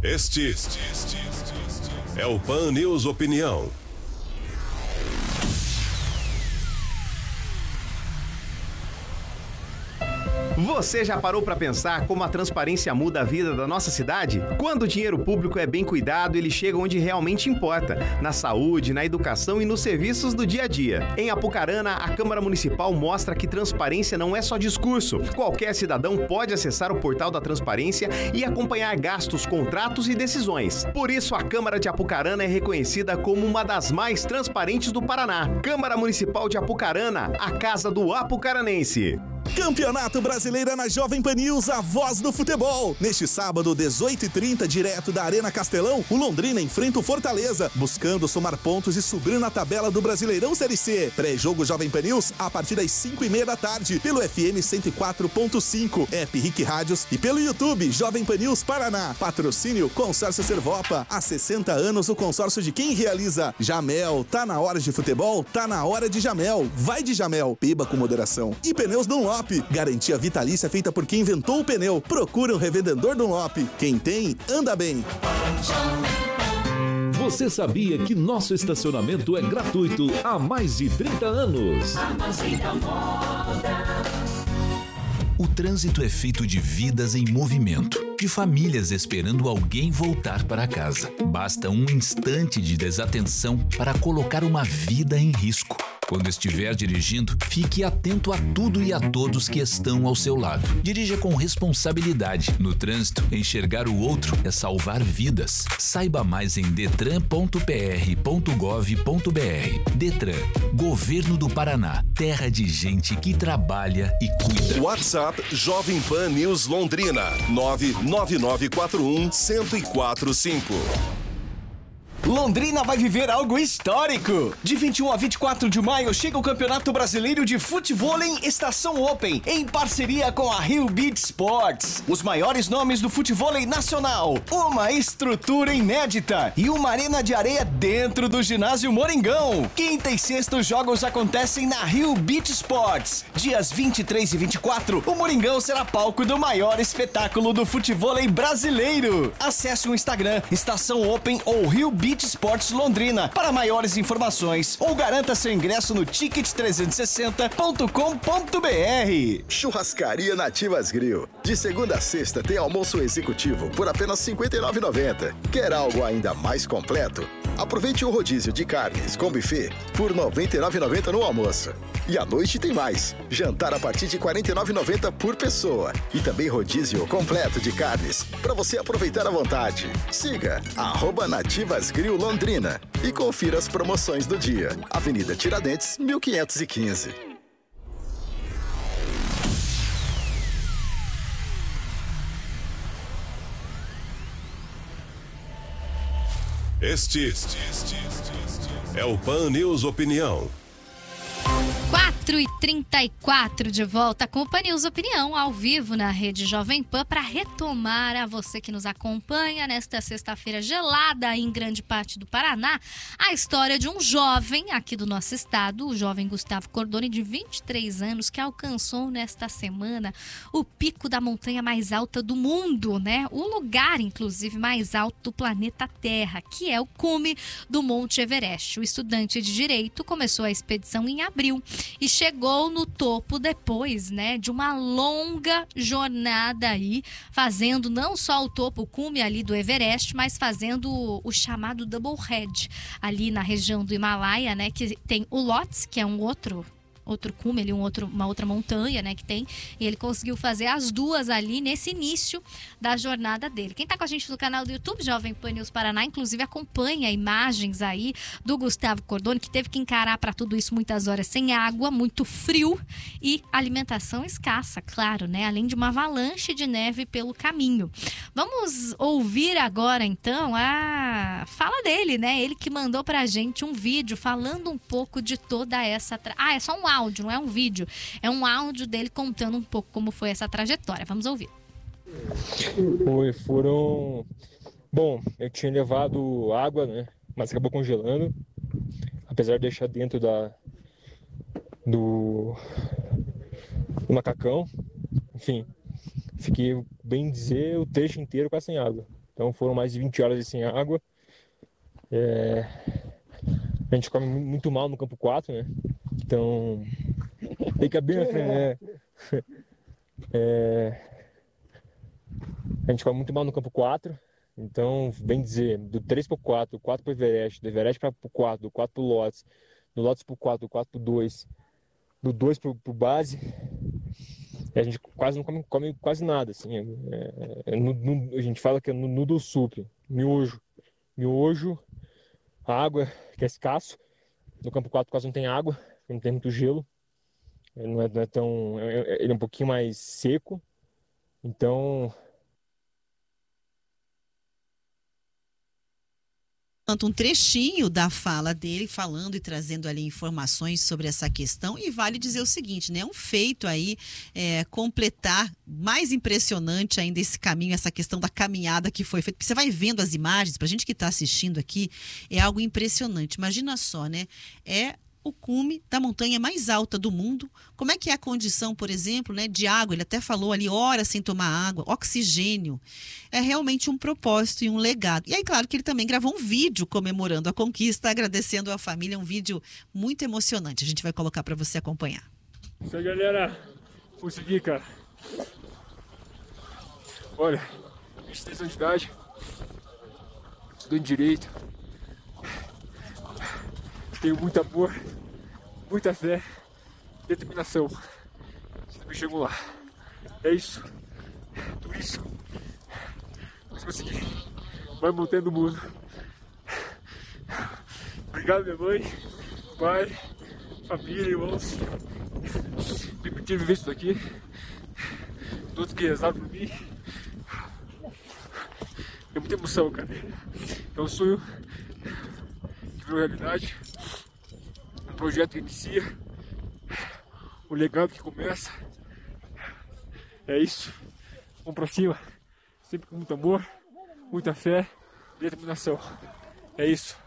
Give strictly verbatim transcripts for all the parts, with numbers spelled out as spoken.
Este é o Pan News Opinião. Você já parou para pensar como a transparência muda a vida da nossa cidade? Quando o dinheiro público é bem cuidado, ele chega onde realmente importa, na saúde, na educação e nos serviços do dia a dia. Em Apucarana, a Câmara Municipal mostra que transparência não é só discurso. Qualquer cidadão pode acessar o portal da transparência e acompanhar gastos, contratos e decisões. Por isso, a Câmara de Apucarana é reconhecida como uma das mais transparentes do Paraná. Câmara Municipal de Apucarana, a casa do apucaranense. Campeonato Brasileiro na Jovem Pan News, a voz do futebol. Neste sábado, dezoito e trinta, direto da Arena Castelão, o Londrina enfrenta o Fortaleza, buscando somar pontos e subir na tabela do Brasileirão Série C. Pré-jogo Jovem Pan News, a partir das cinco e meia da tarde, pelo F M cento e quatro ponto cinco, App Rick Rádios e pelo YouTube Jovem Pan News Paraná. Patrocínio Consórcio Servopa. Há sessenta anos, o consórcio de quem realiza. Jamel, tá na hora de futebol? Tá na hora de Jamel. Vai de Jamel, beba com moderação. E Pneus Dunlop. Garantia vitalícia feita por quem inventou o pneu. Procura um revendedor Dunlop. Quem tem, anda bem. Você sabia que nosso estacionamento é gratuito há mais de trinta anos? O trânsito é feito de vidas em movimento, de famílias esperando alguém voltar para casa. Basta um instante de desatenção para colocar uma vida em risco. Quando estiver dirigindo, fique atento a tudo e a todos que estão ao seu lado. Dirija com responsabilidade. No trânsito, enxergar o outro é salvar vidas. Saiba mais em detran ponto p r ponto gov ponto b r. Detran, Governo do Paraná, terra de gente que trabalha e cuida. WhatsApp Jovem Pan News Londrina, nove nove nove quatro um, zero zero quatro cinco. Londrina vai viver algo histórico. De vinte e um a vinte e quatro de maio chega o Campeonato Brasileiro de Futevôlei Estação Open, em parceria com a Rio Beach Sports. Os maiores nomes do futevôlei nacional, uma estrutura inédita e uma arena de areia dentro do ginásio Moringão. Quinta e sexta os jogos acontecem na Rio Beach Sports. Dias vinte e três e vinte e quatro, o Moringão será palco do maior espetáculo do futevôlei brasileiro. Acesse o Instagram Estação Open ou Rio Beach Esportes Londrina para maiores informações ou garanta seu ingresso no ticket trezentos e sessenta ponto com ponto b r. Churrascaria Nativas Grill. De segunda a sexta tem almoço executivo por apenas cinquenta e nove reais e noventa centavos. Quer algo ainda mais completo? Aproveite o rodízio de carnes com buffet por noventa e nove reais e noventa centavos no almoço. E à noite tem mais. Jantar a partir de quarenta e nove reais e noventa centavos por pessoa. E também rodízio completo de carnes para você aproveitar à vontade. Siga arroba Nativas Grill Londrina e confira as promoções do dia. Avenida Tiradentes, mil quinhentos e quinze. Este é o Pan News Opinião. quatro e trinta e quatro de volta com o Pan News Opinião, ao vivo na Rede Jovem Pan, para retomar a você que nos acompanha nesta sexta-feira gelada em grande parte do Paraná, a história de um jovem aqui do nosso estado, o jovem Gustavo Cordoni, de vinte e três anos, que alcançou nesta semana o pico da montanha mais alta do mundo, né? O lugar, inclusive, mais alto do planeta Terra, que é o cume do Monte Everest. O estudante de Direito começou a expedição em abril e chegou no topo depois, né, de uma longa jornada aí, fazendo não só o topo, o cume ali do Everest, mas fazendo o, o chamado Double Head, ali na região do Himalaia, né, que tem o Lhotse, que é um outro... outro cume ali, um outro, uma outra montanha, né, que tem, e ele conseguiu fazer as duas ali nesse início da jornada dele. Quem tá com a gente no canal do YouTube, Jovem Pan News Paraná, inclusive acompanha imagens aí do Gustavo Cordoni, que teve que encarar para tudo isso muitas horas sem água, muito frio e alimentação escassa, claro, né, além de uma avalanche de neve pelo caminho. Vamos ouvir agora, então, a fala dele, né, ele que mandou pra gente um vídeo falando um pouco de toda essa... Tra... Ah, é só um áudio, não é um vídeo. É um áudio dele contando um pouco como foi essa trajetória. Vamos ouvir. Foi, foram... Bom, eu tinha levado água, né? Mas acabou congelando. Apesar de deixar dentro da... Do... do macacão. Enfim, fiquei, bem dizer, o trecho inteiro quase sem água. Então foram mais de vinte horas sem água. É... A gente come muito mal no campo quatro, né? Então fica bem na frente, né? É... A gente come muito mal no campo quatro. Então, bem dizer, do três para o quatro, do quatro para o Everest, do Everest para o quatro, do quatro para o Lotus, do Lotus para o quatro, do quatro para o dois, do dois para o base, a gente quase não come, come quase nada, assim. É, é, no, no, a gente fala que é no noodle soup, miojo, miojo, água, que é escasso. No campo quatro quase não tem água, não tem muito gelo, não é, não é tão, é, ele é um pouquinho mais seco, então... Um trechinho da fala dele, falando e trazendo ali informações sobre essa questão, e vale dizer o seguinte, né, um feito aí, é, completar, mais impressionante ainda esse caminho, essa questão da caminhada que foi feita, você vai vendo as imagens, pra gente que está assistindo aqui, é algo impressionante, imagina só, né, é o cume da montanha mais alta do mundo. Como é que é a condição, por exemplo, né, de água? Ele até falou ali, horas sem tomar água, oxigênio. É realmente um propósito e um legado. E aí, claro que ele também gravou um vídeo comemorando a conquista, agradecendo a família, um vídeo muito emocionante. A gente vai colocar para você acompanhar. Isso aí, galera. Consegui, cara. Olha, vinte e três anos de idade, estudando direito, tenho muito amor, muita fé, determinação. Você também chegou lá. É isso. Tudo isso. Mas consegui. Vai mantendo o mundo. Obrigado, minha mãe, pai, família, irmãos. Me permitiram viver isso daqui. Todos que rezaram por mim. É muita emoção, cara. É um sonho que virou realidade. Um projeto que inicia. Um legado que começa. É isso. Vamos pra cima. Sempre com muito amor, muita fé e determinação. É isso.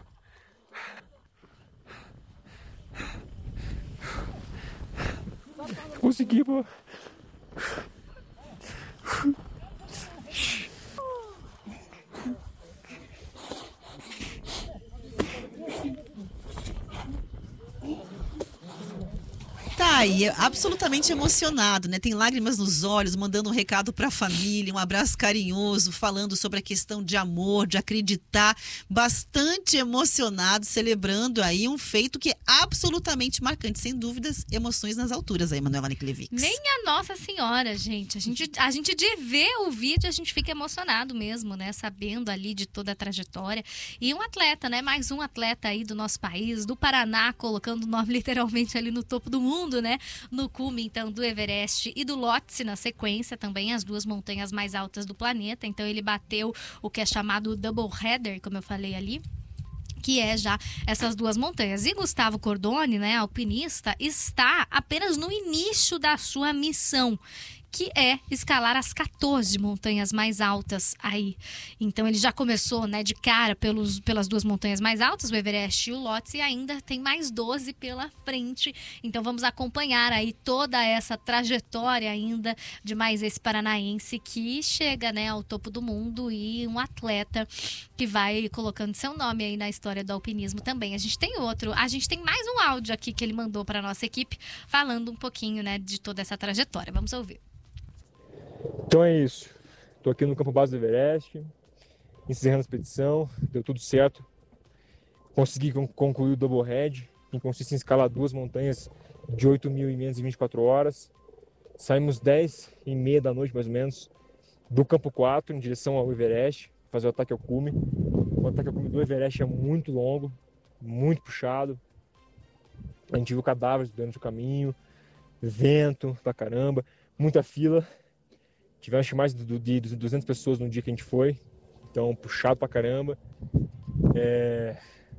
Consegui, pô. Tá aí, absolutamente emocionado, né? Tem lágrimas nos olhos, mandando um recado para a família, um abraço carinhoso, falando sobre a questão de amor, de acreditar, bastante emocionado, celebrando aí um feito que é absolutamente marcante, sem dúvidas, emoções nas alturas aí, Manuela Niklevics. Nem a Nossa Senhora, gente. A gente, a gente de ver o vídeo, a gente fica emocionado mesmo, né? Sabendo ali de toda a trajetória. E um atleta, né? Mais um atleta aí do nosso país, do Paraná, colocando o nome literalmente ali no topo do mundo, né? No cume, então, do Everest e do Lhotse na sequência, também as duas montanhas mais altas do planeta. Então, ele bateu o que é chamado Double Header, como eu falei ali, que é já essas duas montanhas. E Gustavo Cordoni, né, alpinista, está apenas no início da sua missão, que é escalar as quatorze montanhas mais altas aí. Então ele já começou, né, de cara pelos, pelas duas montanhas mais altas, o Everest e o Lhotse, e ainda tem mais doze pela frente. Então vamos acompanhar aí toda essa trajetória ainda de mais esse paranaense que chega, né, ao topo do mundo, e um atleta que vai colocando seu nome aí na história do alpinismo também. A gente tem outro, a gente tem mais um áudio aqui que ele mandou para nossa equipe, falando um pouquinho, né, de toda essa trajetória. Vamos ouvir. Então é isso, estou aqui no campo base do Everest, encerrando a expedição, deu tudo certo, consegui concluir o Double Head, que consiste em escalar duas montanhas de oito mil menos de vinte e quatro horas. Saímos dez e meia da noite mais ou menos do campo quatro em direção ao Everest, fazer o ataque ao cume. O ataque ao cume do Everest é muito longo, muito puxado, a gente viu cadáveres durante o caminho, vento pra caramba, muita fila. Tivemos mais de duzentas pessoas no dia que a gente foi, então puxado pra caramba. É...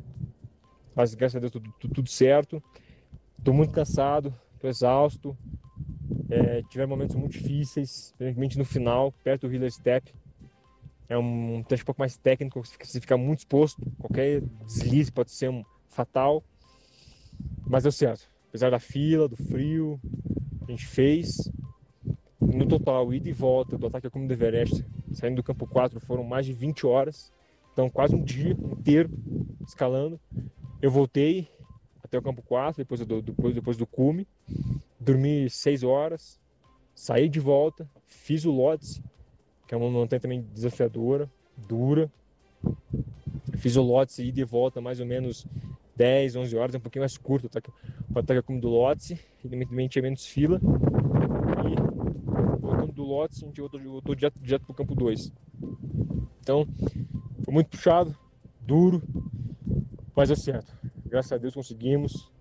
Mas graças a Deus tudo, tudo, tudo certo. Tô muito cansado, tô exausto. É... Tiveram momentos muito difíceis, principalmente no final, perto do Healer Step. É um trecho um pouco mais técnico, você fica muito exposto, qualquer deslize pode ser um fatal. Mas deu certo, apesar da fila, do frio, a gente fez. No total, ida e volta do ataque ao cume do Everest, Saindo do campo quatro foram mais de vinte horas, então quase um dia inteiro escalando. Eu voltei até o campo quatro, depois do, depois, depois do cume, dormi seis horas, saí de volta, fiz o Lhotse, que é uma montanha também desafiadora, dura. Fiz o Lhotse ida e volta mais ou menos dez, onze horas, é um pouquinho mais curto o ataque cume do Lhotse, e também tinha menos fila. E voltando do Lhotse, a gente voltou, voltou direto, direto para o campo dois. Então, foi muito puxado, duro, mas deu certo. Graças a Deus conseguimos.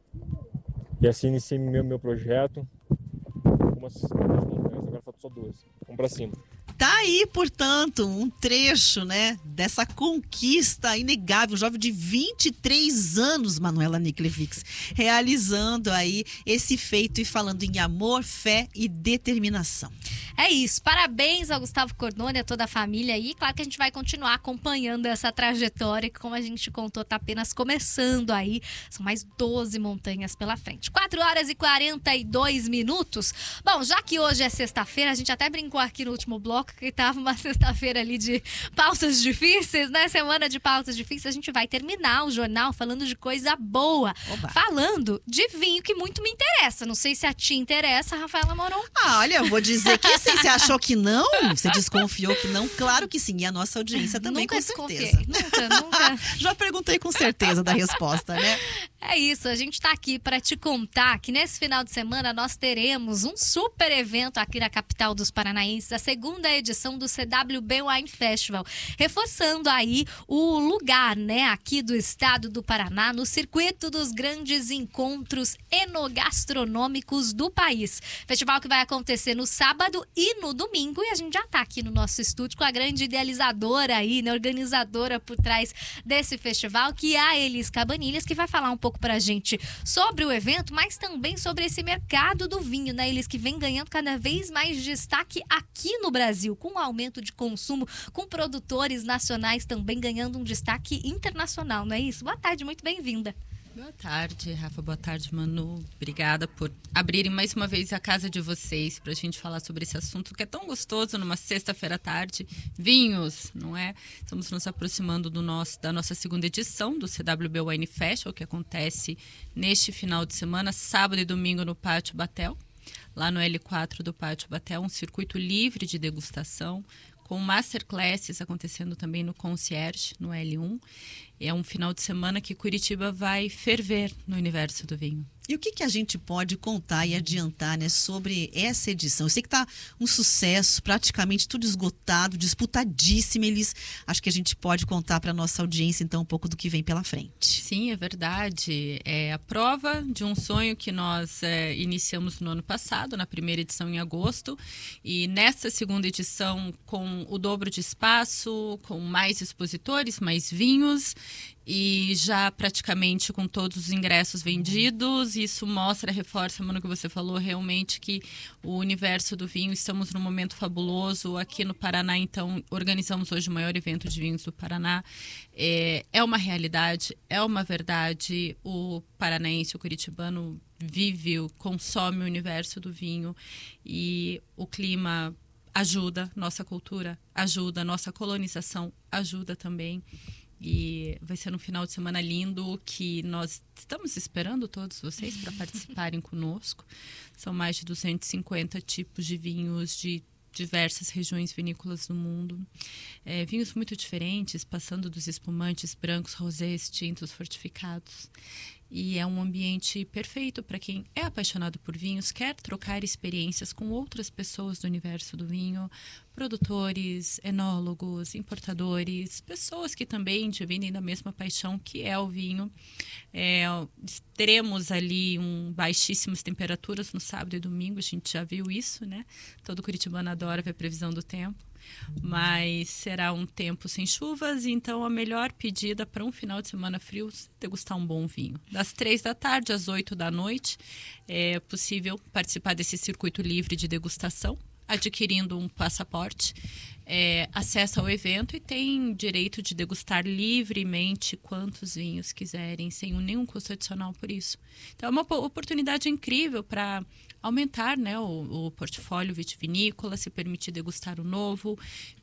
E assim iniciei meu, meu projeto. Algumas montanhas, agora falta só duas. Vamos para cima. Tá aí, portanto, um trecho, né, dessa conquista inegável, um jovem de vinte e três anos, Manuela Niklevics, realizando aí esse feito e falando em amor, fé e determinação. É isso, parabéns ao Gustavo Cordone e a toda a família aí. Claro que a gente vai continuar acompanhando essa trajetória que, como a gente contou, tá apenas começando aí. São mais doze montanhas pela frente. quatro horas e quarenta e dois minutos. Bom, já que hoje é sexta-feira, a gente até brincou aqui no último bloco que tava uma sexta-feira ali de pautas difíceis, né? Semana de pautas difíceis. A gente vai terminar o jornal falando de coisa boa. Oba. Falando de vinho que muito me interessa. Não sei se a ti interessa, Rafaela Moron. Ah, olha, eu vou dizer que sim. Você achou que não? Você desconfiou que não? Claro que sim. E a nossa audiência também, nunca com desconfiei. certeza. Nunca, nunca. Já perguntei com certeza da resposta, né? É isso, a gente tá aqui para te contar que nesse final de semana nós teremos um super evento aqui na capital dos paranaenses, a segunda edição do C W B Wine Festival, reforçando aí o lugar, né, aqui do estado do Paraná, no circuito dos grandes encontros enogastronômicos do país. Festival que vai acontecer no sábado e no domingo, e a gente já tá aqui no nosso estúdio com a grande idealizadora aí, né, organizadora por trás desse festival, que é a Elis Cabanilhas, que vai falar um pouco pra gente sobre o evento, mas também sobre esse mercado do vinho, né, Elis, que vem ganhando cada vez mais destaque aqui no Brasil, com o aumento de consumo, com produtores nacionais também ganhando um destaque internacional, não é isso? Boa tarde, muito bem-vinda. Boa tarde, Rafa. Boa tarde, Manu. Obrigada por abrirem mais uma vez a casa de vocês para a gente falar sobre esse assunto que é tão gostoso numa sexta-feira à tarde. Vinhos, não é? Estamos nos aproximando do nosso, da nossa segunda edição do C W B Wine Festival, que acontece neste final de semana, sábado e domingo no Pátio Batel. Lá no L quatro do Pátio Batel, um circuito livre de degustação, com masterclasses acontecendo também no Concierge, no L um. É um final de semana que Curitiba vai ferver no universo do vinho. E o que, que a gente pode contar e adiantar, né, sobre essa edição? Eu sei que está um sucesso, praticamente tudo esgotado, disputadíssimo. Eles, acho que a gente pode contar para a nossa audiência, então, um pouco do que vem pela frente. Sim, é verdade. É a prova de um sonho que nós é, iniciamos no ano passado, na primeira edição em agosto. E nessa segunda edição, com o dobro de espaço, com mais expositores, mais vinhos, e já praticamente com todos os ingressos vendidos. Isso mostra, reforça, mano, que você falou, realmente que o universo do vinho, estamos num momento fabuloso aqui no Paraná. Então, organizamos hoje o maior evento de vinhos do Paraná. É, é uma realidade, é uma verdade. O paranaense, o curitibano vive, consome o universo do vinho, e o clima ajuda, nossa cultura ajuda, nossa colonização ajuda também. E vai ser um final de semana lindo que nós estamos esperando todos vocês para participarem conosco. São mais de duzentos e cinquenta tipos de vinhos de diversas regiões vinícolas do mundo. É, vinhos muito diferentes, passando dos espumantes brancos, rosés, tintos, fortificados. E é um ambiente perfeito para quem é apaixonado por vinhos, quer trocar experiências com outras pessoas do universo do vinho, produtores, enólogos, importadores, pessoas que também dividem da mesma paixão que é o vinho. É, teremos ali um baixíssimas temperaturas no sábado e domingo, a gente já viu isso, né? Todo curitibano adora ver a previsão do tempo. Mas será um tempo sem chuvas, então a melhor pedida para um final de semana frio é degustar um bom vinho. Das três da tarde às oito da noite é possível participar desse circuito livre de degustação adquirindo um passaporte, é, acessa ao evento e tem direito de degustar livremente quantos vinhos quiserem, sem nenhum custo adicional por isso. Então, é uma oportunidade incrível para aumentar, né, o, o portfólio vitivinícola, se permitir degustar o novo,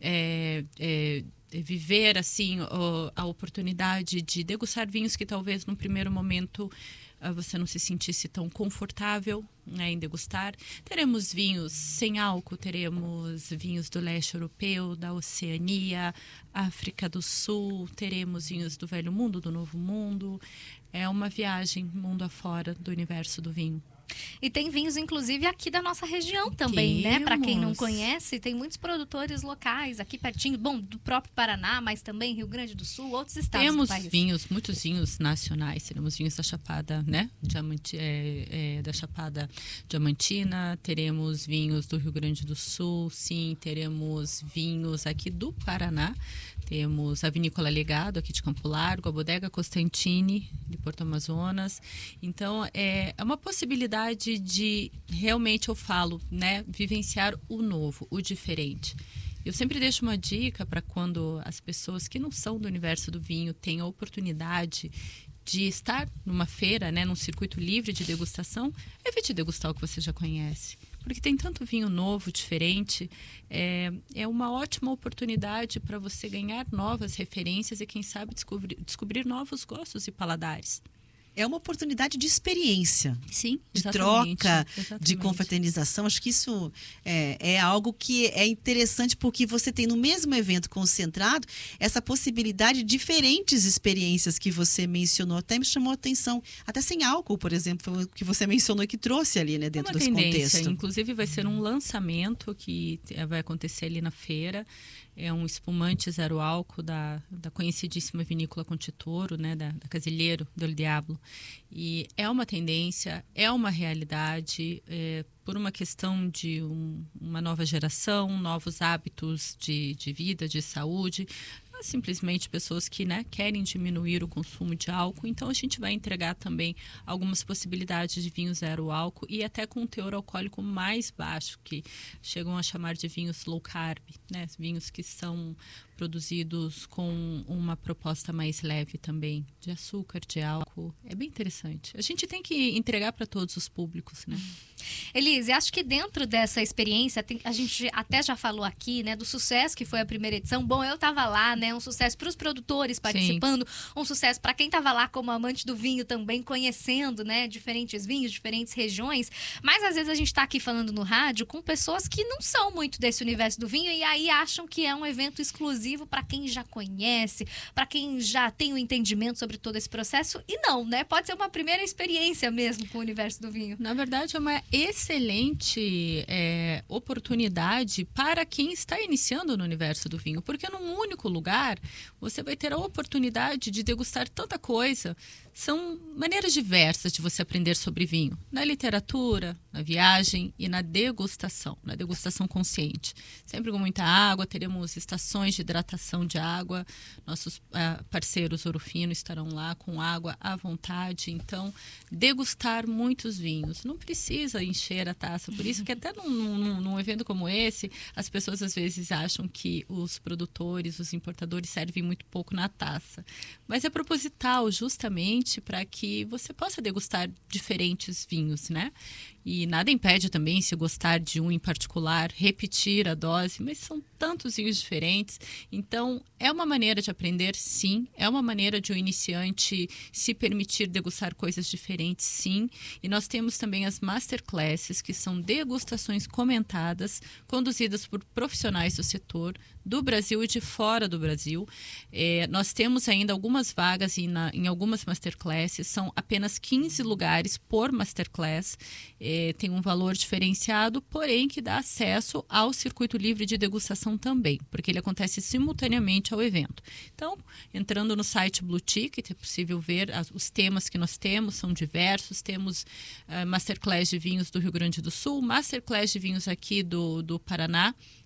é, é, viver assim o, a oportunidade de degustar vinhos que talvez num primeiro momento você não se sentisse tão confortável, né, em degustar. Teremos vinhos sem álcool, teremos vinhos do leste europeu, da Oceania, África do Sul, teremos vinhos do Velho Mundo, do Novo Mundo. É uma viagem mundo afora do universo do vinho. E tem vinhos, inclusive, aqui da nossa região também, Temos. né? Para quem não conhece, tem muitos produtores locais aqui pertinho, bom, do próprio Paraná, mas também Rio Grande do Sul, outros estados Temos do país. vinhos, muitos vinhos nacionais. Teremos vinhos da Chapada, né? Diamante, é, é, da Chapada Diamantina. Teremos vinhos do Rio Grande do Sul, sim. Teremos vinhos aqui do Paraná. Temos a Vinícola Legado, aqui de Campo Largo, a Bodega Costantini, de Porto Amazonas. Então, é, é uma possibilidade de, realmente eu falo, né, vivenciar o novo, o diferente. Eu sempre deixo uma dica para quando as pessoas que não são do universo do vinho têm a oportunidade de estar numa feira, né, num circuito livre de degustação, evite degustar o que você já conhece. Porque tem tanto vinho novo, diferente, é, é uma ótima oportunidade para você ganhar novas referências e, quem sabe, descobrir, descobrir novos gostos e paladares. É uma oportunidade de experiência. Sim, de exatamente, troca, exatamente. de confraternização. Acho que isso é, é algo que é interessante, porque você tem no mesmo evento concentrado essa possibilidade de diferentes experiências que você mencionou. Até me chamou a atenção, até sem álcool, por exemplo, que você mencionou e que trouxe ali, né, dentro é uma desse tendência. contexto. Inclusive vai ser um lançamento que vai acontecer ali na feira. É um espumante zero álcool da, da conhecidíssima vinícola Contitoro, né, da, da Casilheiro del Diablo. E é uma tendência, é uma realidade, é, por uma questão de um, uma nova geração, novos hábitos de, de vida, de saúde. Não é simplesmente pessoas que, né, querem diminuir o consumo de álcool. Então, a gente vai entregar também algumas possibilidades de vinho zero álcool e até com um teor alcoólico mais baixo, que chegam a chamar de vinhos low carb, né? Vinhos que são produzidos com uma proposta mais leve também, de açúcar, de álcool. É bem interessante. A gente tem que entregar para todos os públicos, né? Elise, acho que dentro dessa experiência, tem, a gente até já falou aqui, né, do sucesso que foi a primeira edição. Bom, eu estava lá, né, um sucesso para os produtores participando, sim, um sucesso para quem estava lá como amante do vinho também, conhecendo, né, diferentes vinhos, diferentes regiões. Mas às vezes a gente está aqui falando no rádio com pessoas que não são muito desse universo do vinho e aí acham que é um evento exclusivo para quem já conhece, para quem já tem o um entendimento sobre todo esse processo. E não, né? Pode ser uma primeira experiência mesmo com o universo do vinho. Na verdade, é uma excelente é, oportunidade para quem está iniciando no universo do vinho, porque num único lugar você vai ter a oportunidade de degustar tanta coisa. São maneiras diversas de você aprender sobre vinho, na literatura, na viagem e na degustação, na degustação consciente. Sempre com muita água, teremos estações de hidratação de água, nossos uh, parceiros Ouro Fino estarão lá com água à vontade, então degustar muitos vinhos, não precisa encher a taça, por isso que até num, num, num evento como esse, as pessoas às vezes acham que os produtores, os importadores servem muito pouco na taça, mas é proposital justamente para que você possa degustar diferentes vinhos, né? E nada impede também, se gostar de um em particular, repetir a dose, mas são tantos vinhos diferentes. Então, é uma maneira de aprender, sim. É uma maneira de um iniciante se permitir degustar coisas diferentes, sim. E nós temos também as masterclasses, que são degustações comentadas, conduzidas por profissionais do setor, do Brasil e de fora do Brasil. É, nós temos ainda algumas vagas em, na, em algumas masterclasses, são apenas quinze lugares por masterclass. É, tem um valor diferenciado, porém que dá acesso ao circuito livre de degustação também, porque ele acontece simultaneamente ao evento. Então, entrando no site Blue Ticket, é possível ver as, os temas que nós temos, são diversos. Temos uh, masterclass de vinhos do Rio Grande do Sul, masterclass de vinhos aqui do, do Paraná,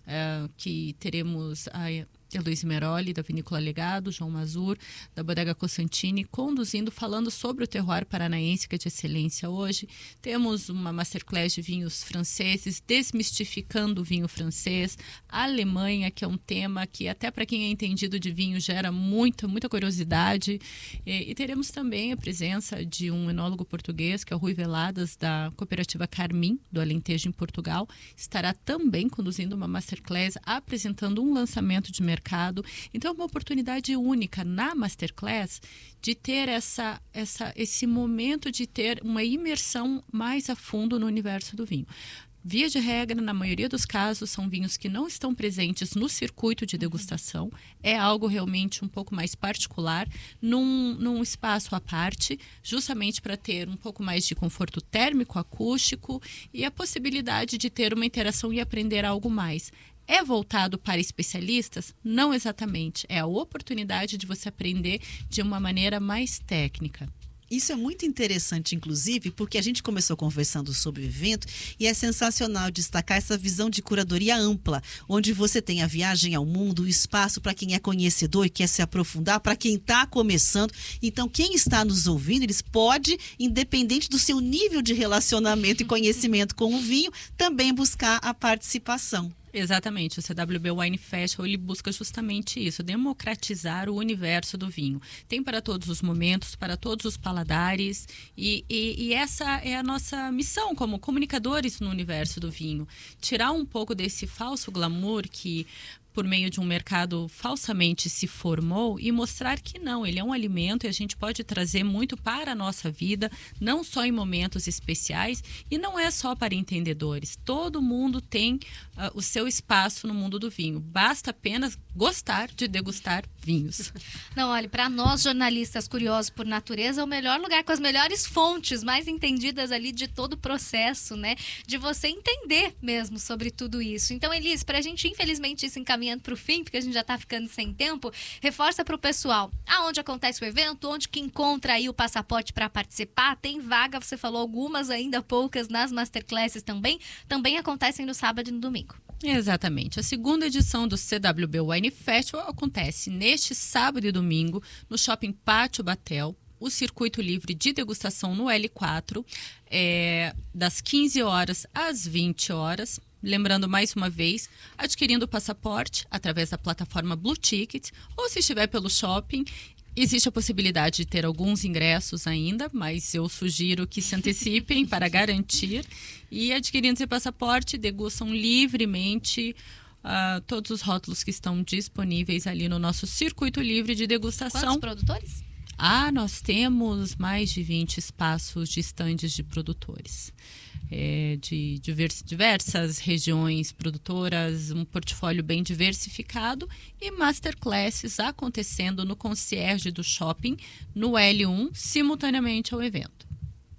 uh, que teremos a Heloísa Meroli, da Vinícola Legado, João Mazur, da Bodega Cosentini, conduzindo, falando sobre o terroir paranaense, que é de excelência hoje. Temos uma masterclass de vinhos franceses, desmistificando o vinho francês, a Alemanha, que é um tema que até para quem é entendido de vinho gera muita, muita curiosidade. E, e teremos também a presença de um enólogo português, que é o Rui Veladas, da cooperativa Carmim, do Alentejo, em Portugal. Estará também conduzindo uma masterclass, apresentando um lançamento de mercado. mercado. Então, é uma oportunidade única na Masterclass de ter essa, essa, esse momento de ter uma imersão mais a fundo no universo do vinho. Via de regra, na maioria dos casos, são vinhos que não estão presentes no circuito de degustação. É algo realmente um pouco mais particular, num, num espaço à parte, justamente para ter um pouco mais de conforto térmico, acústico e a possibilidade de ter uma interação e aprender algo mais. É voltado para especialistas? Não exatamente. É a oportunidade de você aprender de uma maneira mais técnica. Isso é muito interessante, inclusive, porque a gente começou conversando sobre o evento e é sensacional destacar essa visão de curadoria ampla, onde você tem a viagem ao mundo, o espaço para quem é conhecedor e quer se aprofundar, para quem está começando. Então, quem está nos ouvindo, eles pode, independente do seu nível de relacionamento e conhecimento com o vinho, também buscar a participação. Exatamente, o C W B Wine Festival ele busca justamente isso, democratizar o universo do vinho. Tem para todos os momentos, para todos os paladares e, e, e essa é a nossa missão como comunicadores no universo do vinho. Tirar um pouco desse falso glamour que por meio de um mercado falsamente se formou e mostrar que não, ele é um alimento e a gente pode trazer muito para a nossa vida, não só em momentos especiais e não é só para entendedores. Todo mundo tem uh, o seu espaço no mundo do vinho. Basta apenas gostar de degustar vinhos. Não, olha, para nós jornalistas curiosos por natureza, é o melhor lugar com as melhores fontes, mais entendidas ali de todo o processo, né? De você entender mesmo sobre tudo isso. Então, Elis, para a gente infelizmente ir se encaminhando para o fim, porque a gente já está ficando sem tempo, reforça para o pessoal aonde acontece o evento, onde que encontra aí o passaporte para participar. Tem vaga, você falou algumas, ainda poucas nas masterclasses também. Também acontecem no sábado e no domingo. Exatamente. A segunda edição do C W B Wine Festival acontece neste sábado e domingo no Shopping Pátio Batel, o circuito livre de degustação no L quatro, é, das quinze horas às vinte horas. Lembrando mais uma vez, adquirindo o passaporte através da plataforma Blue Ticket ou se estiver pelo shopping, existe a possibilidade de ter alguns ingressos ainda, mas eu sugiro que se antecipem para garantir. E adquirindo esse passaporte, degustam livremente uh, todos os rótulos que estão disponíveis ali no nosso circuito livre de degustação. Quantos produtores? Ah, nós temos mais de vinte espaços de estandes de produtores. É, de divers, diversas regiões produtoras, um portfólio bem diversificado e masterclasses acontecendo no concierge do shopping, no L um, simultaneamente ao evento.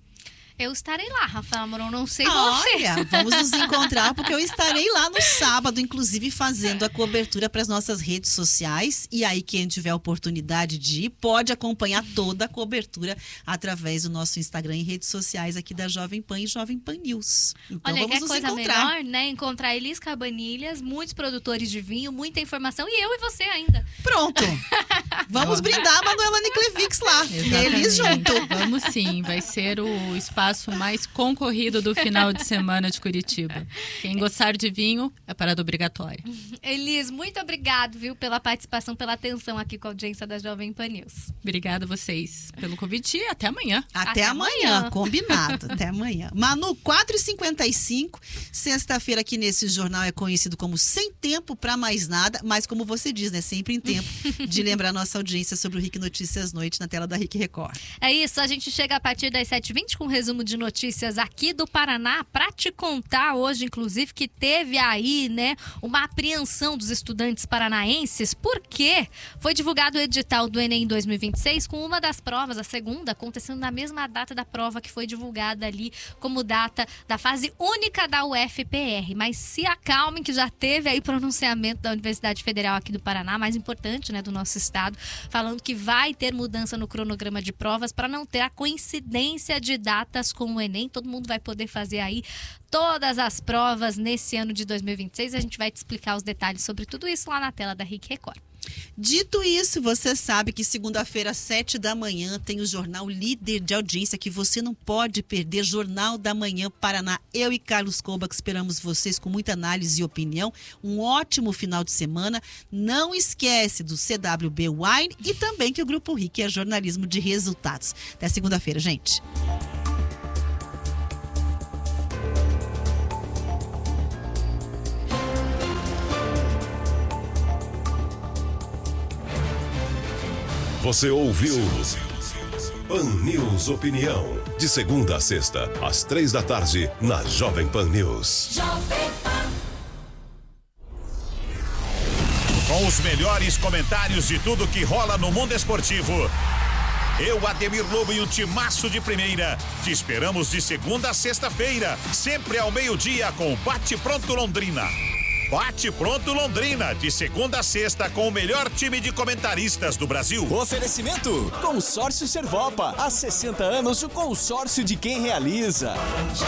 Eu estarei lá, Rafael Moron, não sei Olha, você. vamos nos encontrar, porque eu estarei lá no sábado, inclusive fazendo a cobertura para as nossas redes sociais. E aí, quem tiver a oportunidade de ir, pode acompanhar toda a cobertura através do nosso Instagram e redes sociais aqui da Jovem Pan e Jovem Pan News. Então, olha, vamos que nos coisa encontrar. melhor, né? Encontrar Elis Cabanilhas, muitos produtores de vinho, muita informação e eu e você ainda. Pronto. Vamos brindar a Manuela Niklevix lá. Exatamente. E eles junto. Vamos sim, vai ser o espaço mais concorrido do final de semana de Curitiba. Quem gostar de vinho é parada obrigatória. Elis, muito obrigado, viu, pela participação, pela atenção aqui com a audiência da Jovem Pan News. Obrigada a vocês pelo convite e até amanhã. Até, Até amanhã, amanhã. combinado. Até amanhã. Manu, quatro e cinquenta e cinco, sexta-feira aqui nesse jornal é conhecido como Sem Tempo Pra Mais Nada, mas como você diz, né, sempre em tempo de lembrar nossa audiência sobre o R I C Notícias Noite na tela da R I C Record. É isso, a gente chega a partir das sete e vinte com um resumo de notícias aqui do Paraná para te contar hoje, inclusive, que teve aí, né, uma apreensão dos estudantes paranaenses, porque foi divulgado o edital do Enem dois mil e vinte e seis com uma das provas, a segunda, acontecendo na mesma data da prova que foi divulgada ali como data da fase única da U F P R. Mas se acalmem que já teve aí pronunciamento da Universidade Federal aqui do Paraná, mais importante, né, do nosso estado, falando que vai ter mudança no cronograma de provas para não ter a coincidência de datas provas como o Enem, todo mundo vai poder fazer aí todas as provas nesse ano de dois mil e vinte e seis. A gente vai te explicar os detalhes sobre tudo isso lá na tela da R I C Record. Dito isso, você sabe que segunda-feira, às sete da manhã, tem o Jornal Líder de Audiência, que você não pode perder. Jornal da Manhã Paraná. Eu e Carlos Koubach esperamos vocês com muita análise e opinião. Um ótimo final de semana. Não esquece do C W B Wine e também que o Grupo R I C é jornalismo de resultados. Até segunda-feira, gente. Você ouviu Pan News Opinião. De segunda a sexta, às três da tarde, na Jovem Pan News. Com os melhores comentários de tudo que rola no mundo esportivo. Eu, Ademir Lobo e o timaço de primeira. Te esperamos de segunda a sexta-feira, sempre ao meio-dia com Bate Pronto Londrina. Bate Pronto Londrina, de segunda a sexta, com o melhor time de comentaristas do Brasil. Oferecimento: Consórcio Servopa. Há sessenta anos, o consórcio de quem realiza.